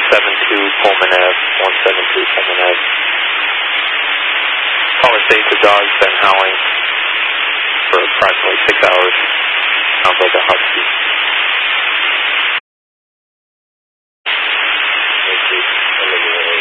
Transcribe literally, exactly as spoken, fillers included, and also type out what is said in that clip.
seven two Pullman Ave, one seven two Pullman Ave. Caller states the dog's been howling for approximately six hours. Sounds like a husky. Thank you.